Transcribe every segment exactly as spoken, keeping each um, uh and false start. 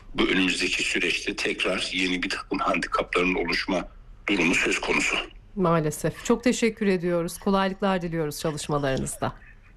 bu önümüzdeki süreçte tekrar yeni bir takım handikapların oluşma durumu söz konusu. Maalesef. Çok teşekkür ediyoruz. Kolaylıklar diliyoruz çalışmalarınızda.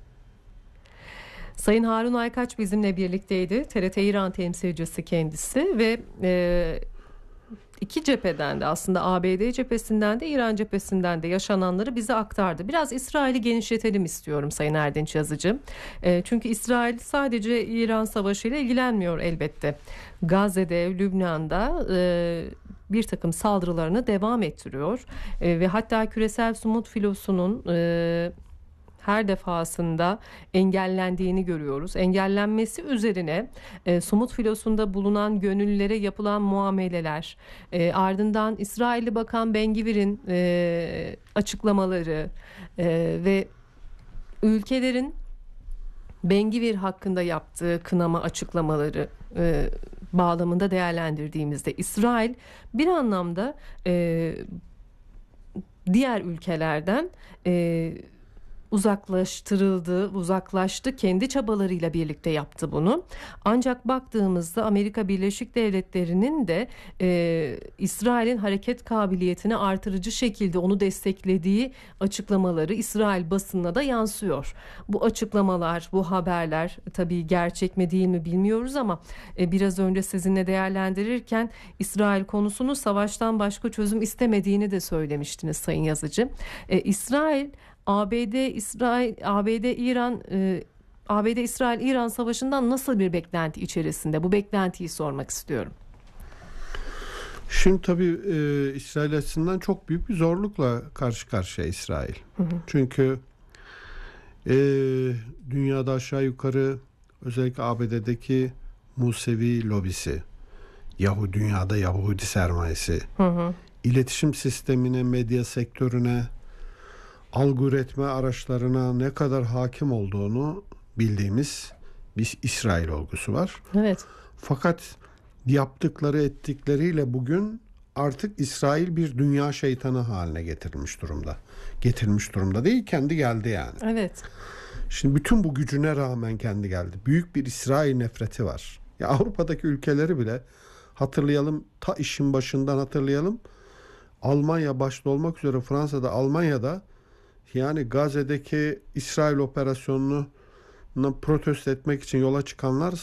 Sayın Harun Aykaç bizimle birlikteydi. T R T İran temsilcisi kendisi ve e, iki cepheden de, aslında A B D cephesinden de İran cephesinden de yaşananları bize aktardı. Biraz İsrail'i genişletelim istiyorum Sayın Erdinç Yazıcı. E, çünkü İsrail sadece İran Savaşı ile ilgilenmiyor elbette. Gazze'de, Lübnan'da e, bir takım saldırılarını devam ettiriyor. E, ve hatta küresel sumut filosunun E, her defasında engellendiğini görüyoruz. Engellenmesi üzerine e, Sumut filosunda bulunan gönüllülere yapılan muameleler, e, ardından İsrailli Bakan Ben-Gvir'in e, açıklamaları e, ve ülkelerin Ben-Gvir hakkında yaptığı kınama açıklamaları e, bağlamında değerlendirdiğimizde İsrail bir anlamda e, diğer ülkelerden e, uzaklaştırıldı, uzaklaştı. Kendi çabalarıyla birlikte yaptı bunu. Ancak baktığımızda Amerika Birleşik Devletleri'nin de e, İsrail'in hareket kabiliyetini artırıcı şekilde onu desteklediği açıklamaları İsrail basınına da yansıyor. Bu açıklamalar, bu haberler tabii gerçek mi değil mi bilmiyoruz ama e, biraz önce sizinle değerlendirirken İsrail konusunu savaştan başka çözüm istemediğini de söylemiştiniz Sayın Yazıcı. E, İsrail A B D İsrail A B D İran e, A B D İsrail İran savaşından nasıl bir beklenti içerisinde? Bu beklentiyi sormak istiyorum. Şimdi tabii e, İsrail açısından çok büyük bir zorlukla karşı karşıya İsrail. Hı hı. Çünkü e, dünyada aşağı yukarı özellikle A B D'deki Musevi lobisi, Yahudi dünyada Yahudi sermayesi, hı hı. iletişim sistemine, medya sektörüne, algı üretme araçlarına ne kadar hakim olduğunu bildiğimiz bir İsrail olgusu var. Evet. Fakat yaptıkları ettikleriyle bugün artık İsrail bir dünya şeytanı haline getirilmiş durumda. Getirilmiş durumda değil, kendi geldi yani. Evet. Şimdi bütün bu gücüne rağmen kendi geldi. Büyük bir İsrail nefreti var. Ya Avrupa'daki ülkeleri bile hatırlayalım, ta işin başından hatırlayalım. Almanya başta olmak üzere Fransa'da, Almanya'da yani Gazze'deki İsrail operasyonunu protesto etmek için yola çıkanlar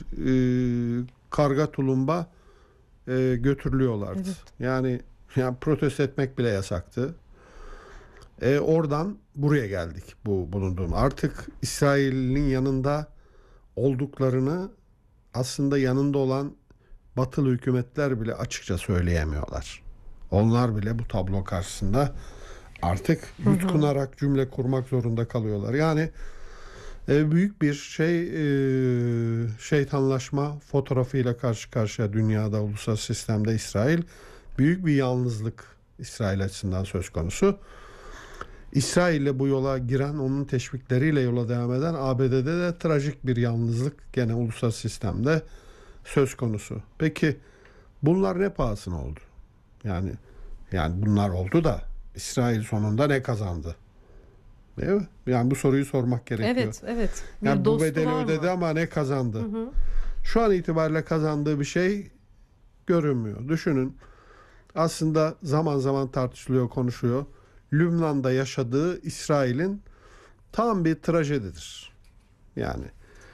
e, karga tulumba e, götürülüyorlardı. Evet. Yani, yani protesto etmek bile yasaktı. E, oradan buraya geldik bu bulunduğum. Artık İsrail'in yanında olduklarını aslında yanında olan batılı hükümetler bile açıkça söyleyemiyorlar. Onlar bile bu tablo karşısında artık yutkunarak cümle kurmak zorunda kalıyorlar. Yani e, büyük bir şey e, şeytanlaşma fotoğrafıyla karşı karşıya dünyada, uluslararası sistemde İsrail. Büyük bir yalnızlık İsrail açısından söz konusu. İsrail'le bu yola giren, onun teşvikleriyle yola devam eden A B D'de de trajik bir yalnızlık gene uluslararası sistemde söz konusu. Peki bunlar ne pahasına oldu? Yani yani bunlar oldu da İsrail sonunda ne kazandı? Değil mi? Yani bu soruyu sormak gerekiyor. Evet, evet. Bir yani bu bedeli var ödedi mı? ama ne kazandı? Hı hı. Şu an itibariyle kazandığı bir şey görünmüyor. Düşünün. Aslında zaman zaman tartışılıyor, konuşuyor. Lübnan'da yaşadığı İsrail'in tam bir trajedidir. Yani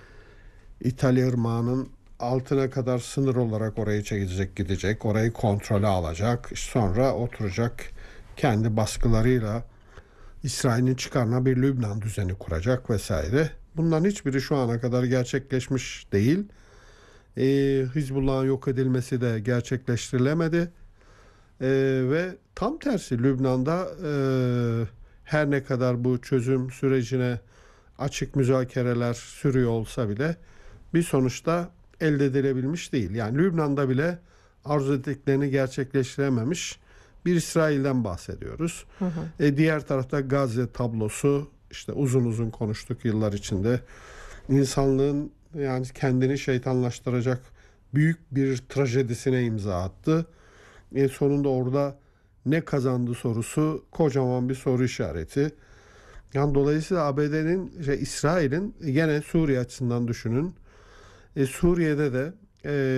İtalya Irmağı'nın altına kadar sınır olarak orayı çekecek, gidecek. Orayı kontrole alacak. Sonra oturacak, kendi baskılarıyla İsrail'in çıkarına bir Lübnan düzeni kuracak vesaire. Bunların hiçbiri şu ana kadar gerçekleşmiş değil. Ee, Hizbullah'ın yok edilmesi de gerçekleştirilemedi. Ee, ve tam tersi Lübnan'da e, her ne kadar bu çözüm sürecine açık müzakereler sürüyor olsa bile bir sonuçta elde edilebilmiş değil. Yani Lübnan'da bile arzu ettiklerini gerçekleştirememiş bir İsrail'den bahsediyoruz. Hı hı. E, diğer tarafta Gazze tablosu, işte uzun uzun konuştuk yıllar içinde. İnsanlığın yani kendini şeytanlaştıracak büyük bir trajedisine imza attı. E, sonunda orada ne kazandı sorusu kocaman bir soru işareti. Yani dolayısıyla A B D'nin, şey, İsrail'in gene Suriye açısından düşünün. E, Suriye'de de e,